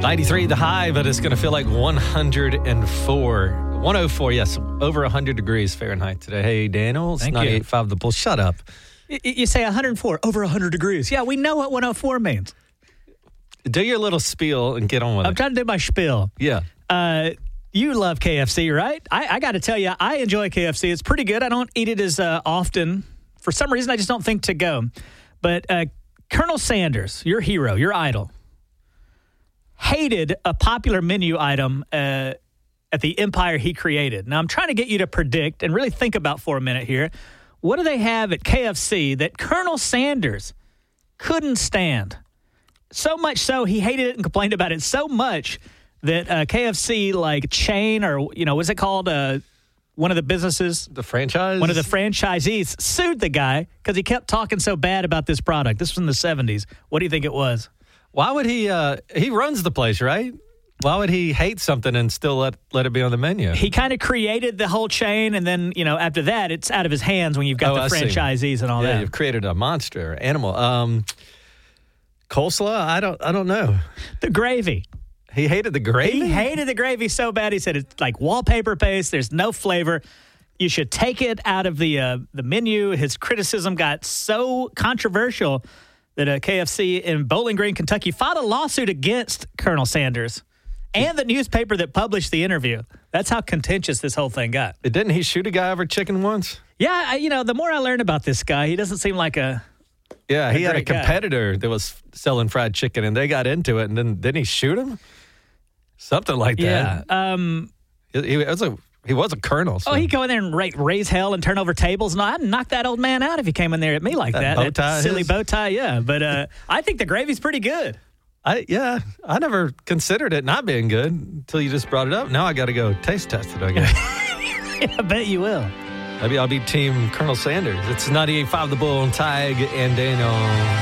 93 the high, but it's going to feel like 104. 104, yes, over 100 degrees Fahrenheit today. Hey, Daniel, it's 98.5 The Bull. Shut up. You say 104, over 100 degrees. Yeah, we know what 104 means. Do your little spiel and get on with it. I'm trying to do my spiel. Yeah. You love KFC, right? I got to tell you, I enjoy KFC. It's pretty good. I don't eat it as often. For some reason, I just don't think to go. But Colonel Sanders, your hero, your idol, hated a popular menu item at the empire he created. Now, I'm trying to get you to predict and really think about for a minute here. What do they have at KFC that Colonel Sanders couldn't stand? So much so, he hated it and complained about it so much that KFC, like chain or, what's it called? One of the businesses. The franchise? One of the franchisees sued the guy because he kept talking so bad about this product. This was in the 70s. What do you think it was? Why would he runs the place, right? Why would he hate something and still let it be on the menu? He kind of created the whole chain, and then, after that, it's out of his hands when you've got the franchisees and all that. Yeah, you've created a monster, animal. Coleslaw? I don't know. The gravy. He hated the gravy? He hated the gravy so bad, he said it's like wallpaper paste. There's no flavor. You should take it out of the menu. His criticism got so controversial that KFC in Bowling Green, Kentucky, filed a lawsuit against Colonel Sanders and the newspaper that published the interview. That's how contentious this whole thing got. Didn't he shoot a guy over chicken once? Yeah, the more I learn about this guy, he doesn't seem like a... Yeah, he had a competitor that was selling fried chicken, and they got into it, and then didn't he shoot him? Something like that. Yeah. He was a colonel. So. Oh, he'd go in there and raise hell and turn over tables. No, I'd knock that old man out if he came in there at me like that. Bow tie, silly bow tie, yeah. But I think the gravy's pretty good. I never considered it not being good until you just brought it up. Now I got to go taste test it, I guess. Yeah, I bet you will. Maybe I'll be Team Colonel Sanders. It's 98.5 The Bull, Tig and Daniel.